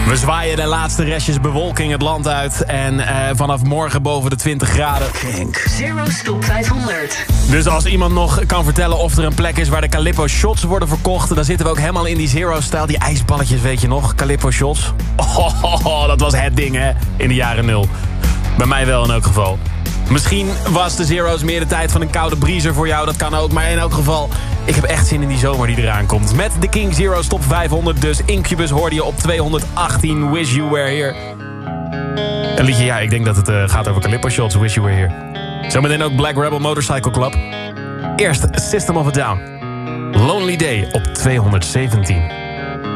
We zwaaien de laatste restjes bewolking het land uit. En vanaf morgen boven de 20 graden. Zero's Top 500. Dus als iemand nog kan vertellen of er een plek is waar de Calippo shots worden verkocht... dan zitten we ook helemaal in die Zero-stijl. Die ijsballetjes, weet je nog? Calippo shots. Oh, dat was het ding, hè? In de jaren 0. Bij mij wel in elk geval. Misschien was de Zero's meer de tijd van een koude briezer voor jou. Dat kan ook. Maar in elk geval, ik heb echt zin in die zomer die eraan komt. Met de King Zero's Top 500. Dus Incubus hoorde je op 218. Wish You Were Here. Een liedje, ja, ik denk dat het gaat over Calippo shots. Wish You Were Here. Zometeen ook Black Rebel Motorcycle Club. Eerst System of a Down. Lonely Day op 217.